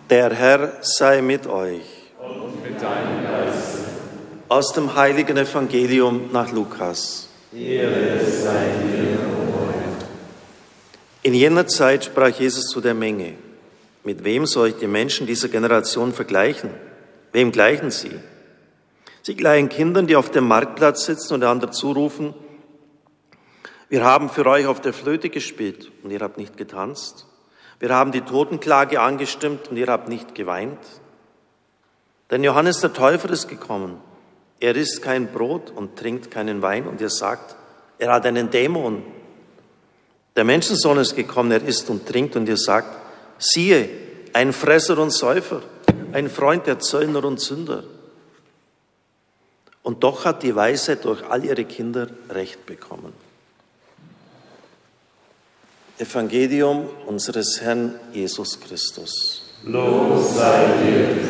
Der Herr sei mit euch. Und mit deinem Geiste. Aus dem heiligen Evangelium nach Lukas. Ehre sei dir, o Herr. In jener Zeit sprach Jesus zu der Menge: Mit wem soll ich die Menschen dieser Generation vergleichen? Wem gleichen sie? Sie gleichen Kindern, die auf dem Marktplatz sitzen und einander zurufen: Wir haben für euch auf der Flöte gespielt und ihr habt nicht getanzt. Wir haben die Totenklage angestimmt und ihr habt nicht geweint. Denn Johannes der Täufer ist gekommen. Er isst kein Brot und trinkt keinen Wein und ihr sagt, er hat einen Dämon. Der Menschensohn ist gekommen, er isst und trinkt und ihr sagt, siehe, ein Fresser und Säufer, ein Freund der Zöllner und Sünder. Und doch hat die Weisheit durch all ihre Kinder Recht bekommen. Evangelium unseres Herrn Jesus Christus. Lob sei dir,